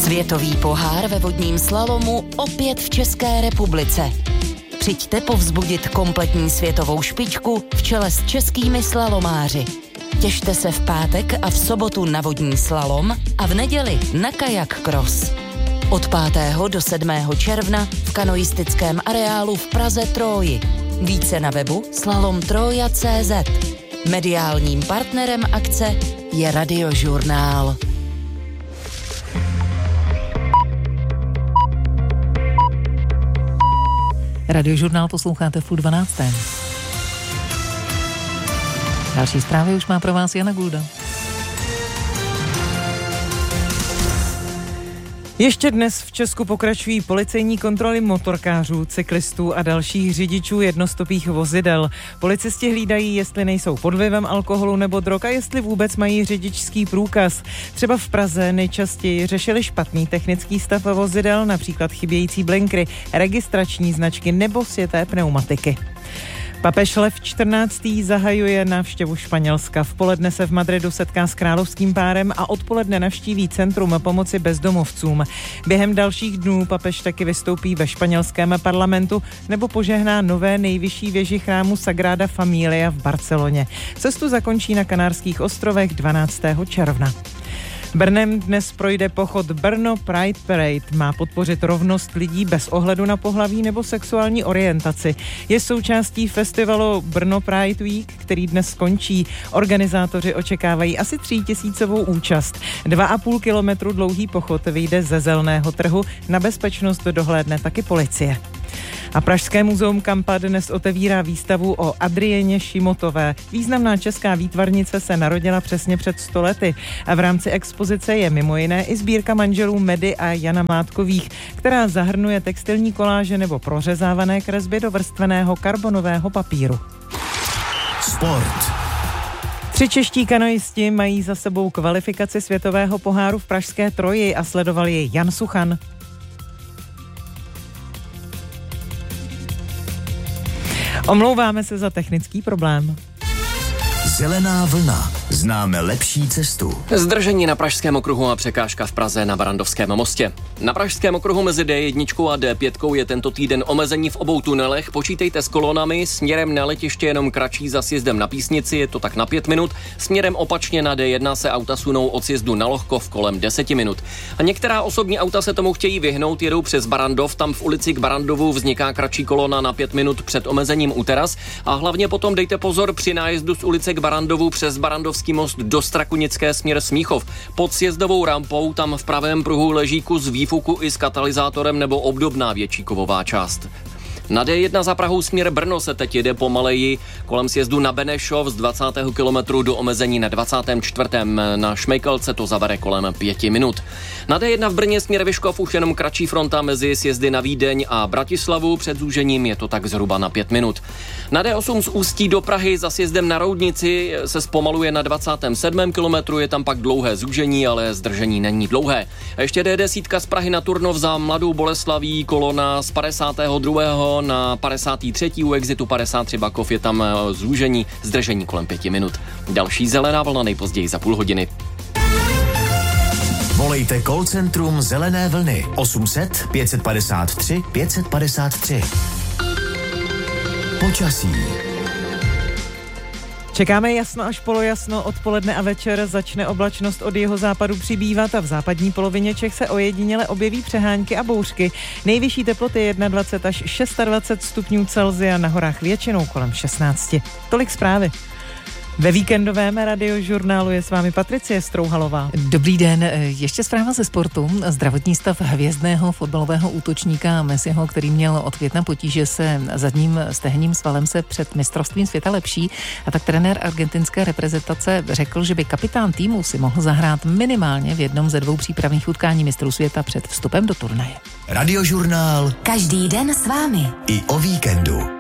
Světový pohár ve vodním slalomu opět v České republice. Přijďte povzbudit kompletní světovou špičku v čele s českými slalomáři. Těšte se v pátek a v sobotu na vodní slalom a v neděli na kajak cross. Od 5. do 7. června v kanoistickém areálu v Praze Tróji. Více na webu slalomtroja.cz. Mediálním partnerem akce je Radiožurnál. Radiožurnál posloucháte v půl 12. Další zprávy už má pro vás Jana Gulda. Ještě dnes v Česku pokračují policejní kontroly motorkářů, cyklistů a dalších řidičů jednostopých vozidel. Policisti hlídají, jestli nejsou pod vlivem alkoholu nebo drog a jestli vůbec mají řidičský průkaz. Třeba v Praze nejčastěji řešili špatný technický stav vozidel, například chybějící blinkry, registrační značky nebo sjeté pneumatiky. Papež Lev 14. zahajuje návštěvu Španělska. V poledne se v Madridu setká s královským párem a odpoledne navštíví Centrum pomoci bezdomovcům. Během dalších dnů papež taky vystoupí ve španělském parlamentu nebo požehná nové nejvyšší věži chrámu Sagrada Familia v Barceloně. Cestu zakončí na Kanárských ostrovech 12. června. Brnem dnes projde pochod Brno Pride Parade. Má podpořit rovnost lidí bez ohledu na pohlaví nebo sexuální orientaci. Je součástí festivalu Brno Pride Week, který dnes skončí. Organizátoři očekávají asi 3000 účast. 2,5 kilometru dlouhý pochod vyjde ze Zeleného trhu. Na bezpečnost dohlédne taky policie. A Pražské muzeum Kampa dnes otevírá výstavu o Adrieně Šimotové. Významná česká výtvarnice se narodila přesně před 100 lety a v rámci expozice je mimo jiné i sbírka manželů Medy a Jana Mátkových, která zahrnuje textilní koláže nebo prořezávané kresby do vrstveného karbonového papíru. Sport. 3 čeští kanoisti mají za sebou kvalifikaci světového poháru v pražské Troji a sledoval ji Jan Suchan. Omlouváme se za technický problém. Zelená vlna. Známe lepší cestu. Zdržení na Pražském okruhu a překážka v Praze na Barrandovském mostě. Na Pražském okruhu mezi D1 a D5 je tento týden omezení v obou tunelech. Počítejte s kolonami, směrem na letiště jenom kratší za sjezdem na Písnici, je to tak na 5 minut. Směrem opačně na D1 se auta sunou od sjezdu na Lohkov kolem 10 minut. A některá osobní auta se tomu chtějí vyhnout, jedou přes Barrandov, tam v ulici k Barrandovu vzniká kratší kolona na 5 minut před omezením u teras a hlavně potom dejte pozor při nájezdu z ulice k Barrandovu přes Barrandovský most do Strakonické směr Smíchov. Pod sjezdovou rampou tam v pravém pruhu leží kus výfuku i s katalyzátorem nebo obdobná větší kovová část. Na D1 za Prahou směr Brno se teď jede pomaleji kolem sjezdu na Benešov z 20. kilometru do omezení na 24. Na Šmejkalce to zavere kolem 5 minut. Na D1 v Brně směr Vyškov už jenom kratší fronta mezi sjezdy na Vídeň a Bratislavu, před zúžením je to tak zhruba na 5 minut. Na D8 z Ústí do Prahy za sjezdem na Roudnici se zpomaluje na 27. kilometru, je tam pak dlouhé zúžení, ale zdržení není dlouhé. A ještě D10 z Prahy na Turnov za Mladou Boleslaví, kolona z 52. na 53. u exitu 53 Bakov je tam zúžení, zdržení kolem 5 minut. Další zelená vlna nejpozději za půl hodiny. Volejte call centrum Zelené vlny 800 553 553. Počasí. Čekáme jasno až polojasno, odpoledne a večer začne oblačnost od jihozápadu přibývat a v západní polovině Čech se ojediněle objeví přehánky a bouřky. Nejvyšší teploty 21 až 26 stupňů Celsia, na horách většinou kolem 16. Tolik zprávy. Ve víkendovém radiožurnálu je s vámi Patricie Strouhalová. Dobrý den, ještě zpráva ze sportu. Zdravotní stav hvězdného fotbalového útočníka Messiho, který měl od května potíže se zadním stehenním svalem, se před mistrovstvím světa lepší. A tak trenér argentinské reprezentace řekl, že by kapitán týmu si mohl zahrát minimálně v jednom ze 2 přípravných utkání mistrů světa před vstupem do turnaje. Radiožurnál. Každý den s vámi. I o víkendu.